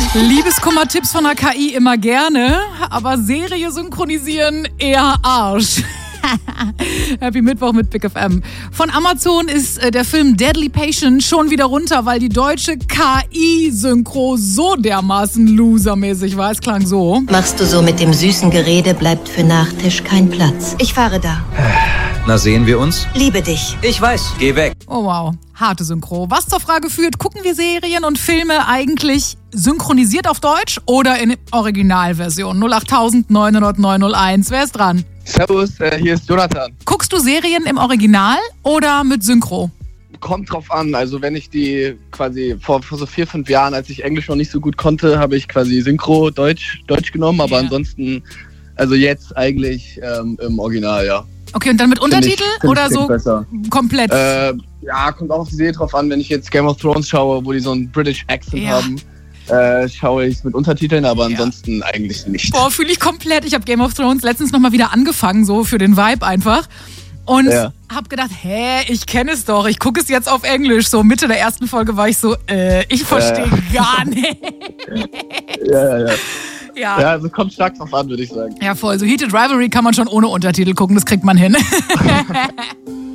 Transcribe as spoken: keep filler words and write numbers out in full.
Liebeskummer-Tipps von der K I immer gerne, aber Serie synchronisieren eher Arsch. Happy Mittwoch mit Big F M. Von Amazon ist äh, der Film Deadly Patient schon wieder runter, weil die deutsche K I-Synchro so dermaßen losermäßig war. Es klang so. Machst du so mit dem süßen Gerede, bleibt für Nachtisch kein Platz. Ich fahre da. Na, sehen wir uns? Liebe dich. Ich weiß, geh weg. Oh wow, harte Synchro. Was zur Frage führt, gucken wir Serien und Filme eigentlich synchronisiert auf Deutsch oder in Originalversion? null acht neun null null neun null eins. Wer ist dran? Servus, äh, hier ist Jonathan. Guckst du Serien im Original oder mit Synchro? Kommt drauf an, also wenn ich die quasi vor, vor so vier, fünf Jahren, als ich Englisch noch nicht so gut konnte, habe ich quasi Synchro Deutsch, Deutsch genommen, aber Ja. ansonsten, also jetzt eigentlich ähm, im Original, ja. Okay, und dann mit Untertitel Find ich, find oder ich so besser. komplett? Äh, ja, kommt auch auf die Serie drauf an, wenn ich jetzt Game of Thrones schaue, wo die so einen British Accent Ja. haben, äh, schaue ich es mit Untertiteln, aber Ja. ansonsten eigentlich nicht. Boah, fühle ich komplett. Ich habe Game of Thrones letztens nochmal wieder angefangen, so für den Vibe einfach. Und Ja. hab gedacht, hä, ich kenne es doch, ich gucke es jetzt auf Englisch. So Mitte der ersten Folge war ich so, äh, ich verstehe Äh. gar nicht. Ja, ja, ja. Ja. Ja, also kommt stark drauf an, würde ich sagen. Ja, voll. So Heated Rivalry kann man schon ohne Untertitel gucken, das kriegt man hin.